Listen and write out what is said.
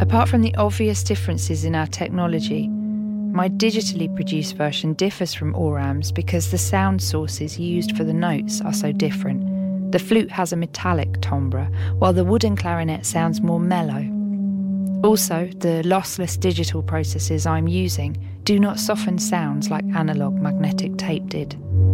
Apart from the obvious differences in our technology, my digitally produced version differs from Oram's because the sound sources used for the notes are so different. The flute has a metallic timbre, while the wooden clarinet sounds more mellow. Also, the lossless digital processes I'm using do not soften sounds like analogue magnetic tape did.